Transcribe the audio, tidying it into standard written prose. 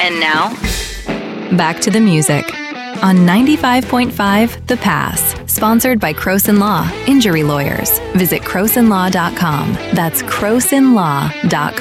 And now, back to the music on 95.5 The Pass, sponsored by Croson Law, Injury Lawyers. Visit CrosonLaw.com. That's CrosonLaw.com.